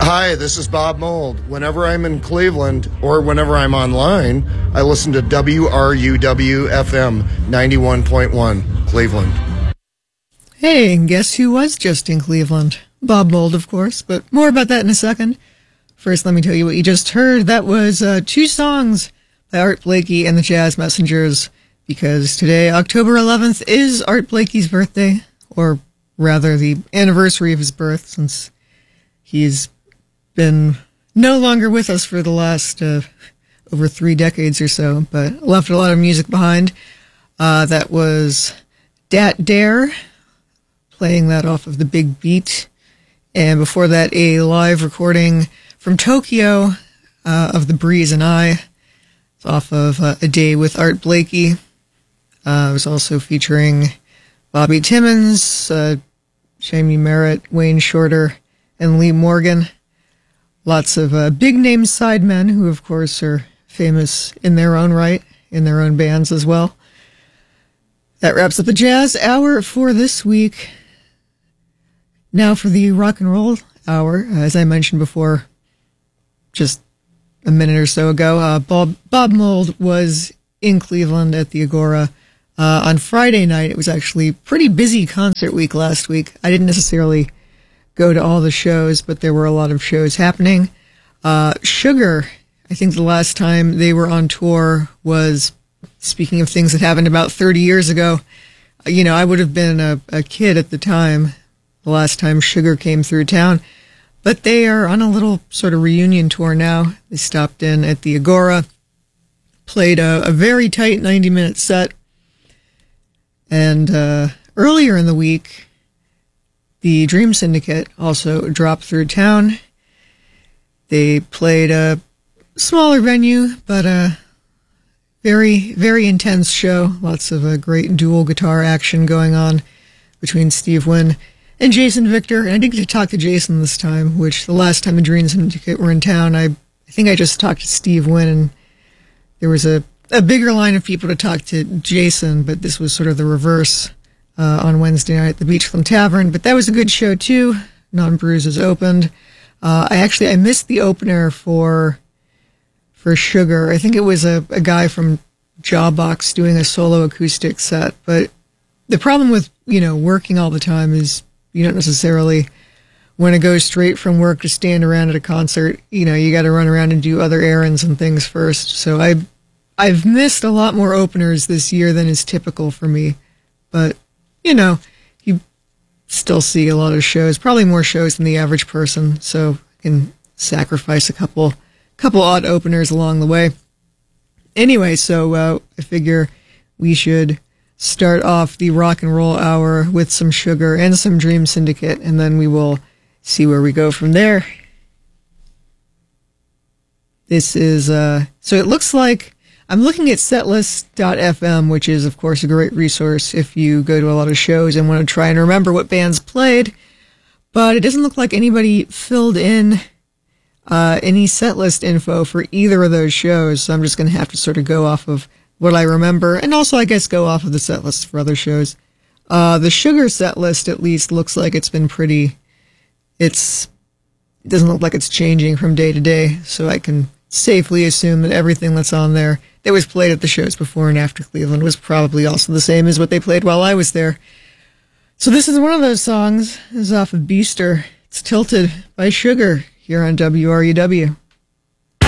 Hi, this is Bob Mould. Whenever I'm in Cleveland or whenever I'm online, I listen to WRUW FM 91.1 Cleveland. Hey, and guess who was just in Cleveland? Bob Mould, of course, but more about that in a second. First, let me tell you what you just heard. That was two songs by Art Blakey and the Jazz Messengers, because today, October 11th, is Art Blakey's birthday, or rather the anniversary of his birth, since he's been no longer with us for the last over 3 decades or so, but left a lot of music behind. That was Dat Dare, playing that off of The Big Beat, and before that, a live recording from Tokyo of The Breeze and I. It's off of A Day with Art Blakey. It was also featuring Bobby Timmons, Jamie Merritt, Wayne Shorter, and Lee Morgan. Lots of big-name sidemen who, of course, are famous in their own right, in their own bands as well. That wraps up the Jazz Hour for this week. Now for the Rock and Roll Hour. As I mentioned before, just a minute or so ago, Bob Mould was in Cleveland at the Agora on Friday night. It was actually pretty busy concert week last week. I didn't necessarily go to all the shows, but there were a lot of shows happening. Sugar, I think the last time they were on tour was, speaking of things that happened about 30 years ago, you know, I would have been a kid at the time, the last time Sugar came through town. But they are on a little sort of reunion tour now. They stopped in at the Agora, played a very tight 90-minute set, and earlier in the week, the Dream Syndicate also dropped through town. They played a smaller venue, but a very, very intense show. Lots of great dual guitar action going on between Steve Wynn and Jason Victor. And I didn't get to talk to Jason this time, which the last time the Dream Syndicate were in town, I think I just talked to Steve Wynn, and there was a bigger line of people to talk to Jason, but this was sort of the reverse on Wednesday night at the Beachland Tavern. But that was a good show, too. Non-Bruises opened. I missed the opener for Sugar. I think it was a guy from Jawbox doing a solo acoustic set. But the problem with, working all the time is you don't necessarily want to go straight from work to stand around at a concert. You got to run around and do other errands and things first. So I've missed a lot more openers this year than is typical for me. But, you still see a lot of shows, probably more shows than the average person. So I can sacrifice a couple odd openers along the way. Anyway, so I figure we should start off the Rock and Roll Hour with some Sugar and some Dream Syndicate, and then we will see where we go from there. This is, so it looks like, I'm looking at setlist.fm, which is, of course, a great resource if you go to a lot of shows and want to try and remember what bands played, but it doesn't look like anybody filled in any setlist info for either of those shows, so I'm just going to have to sort of go off of what I remember, and also, I guess, go off of the set list for other shows. The Sugar set list, at least, looks like it's been pretty... It doesn't look like it's changing from day to day, so I can safely assume that everything that's on there that was played at the shows before and after Cleveland was probably also the same as what they played while I was there. So this is one of those songs. This is off of Beaster. It's Tilted by Sugar here on WRUW.